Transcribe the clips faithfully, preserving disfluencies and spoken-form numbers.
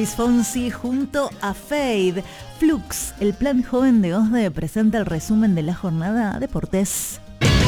Luis Fonsi junto a Fade. Flux, el plan joven de OSDE, presenta el resumen de la jornada Deportes.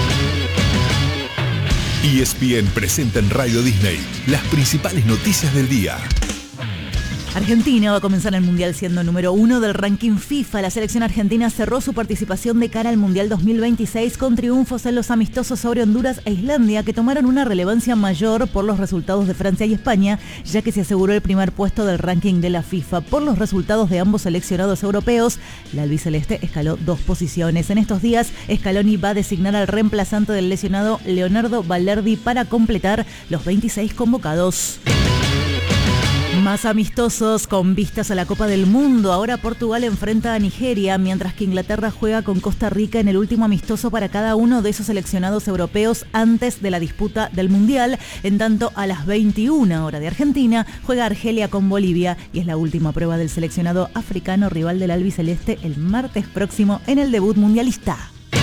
E S P N presenta en Radio Disney las principales noticias del día. Argentina va a comenzar el Mundial siendo número uno del ranking FIFA. La selección argentina cerró su participación de cara al Mundial dos mil veintiséis con triunfos en los amistosos sobre Honduras e Islandia, que tomaron una relevancia mayor por los resultados de Francia y España, ya que se aseguró el primer puesto del ranking de la FIFA. Por los resultados de ambos seleccionados europeos, la albiceleste escaló dos posiciones. En estos días, Scaloni va a designar al reemplazante del lesionado Leonardo Balerdi para completar los veintiséis convocados. Más amistosos con vistas a la Copa del Mundo. Ahora Portugal enfrenta a Nigeria, mientras que Inglaterra juega con Costa Rica en el último amistoso para cada uno de esos seleccionados europeos antes de la disputa del Mundial. En tanto, a las veintiuna hora de Argentina, juega Argelia con Bolivia y es la última prueba del seleccionado africano rival del albiceleste el martes próximo en el debut mundialista.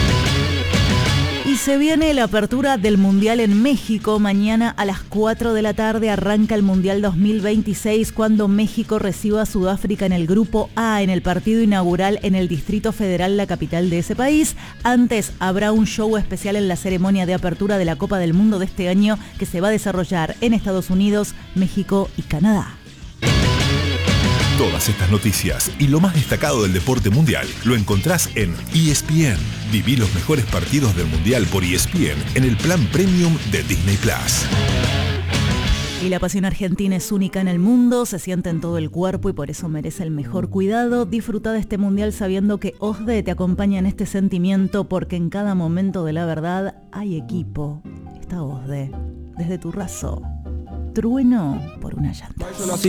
Y se viene la apertura del Mundial en México. Mañana a las cuatro de la tarde arranca el Mundial dos mil veintiséis cuando México reciba a Sudáfrica en el Grupo A en el partido inaugural en el Distrito Federal, la capital de ese país. Antes habrá un show especial en la ceremonia de apertura de la Copa del Mundo de este año que se va a desarrollar en Estados Unidos, México y Canadá. Todas estas noticias y lo más destacado del deporte mundial lo encontrás en E S P N. Viví los mejores partidos del mundial por E S P N en el plan premium de Disney Plus. Y la pasión argentina es única en el mundo, se siente en todo el cuerpo y por eso merece el mejor cuidado. Disfruta de este mundial sabiendo que OSDE te acompaña en este sentimiento, porque en cada momento de la verdad hay equipo. Está OSDE, desde tu raso. Trueno por una llanta.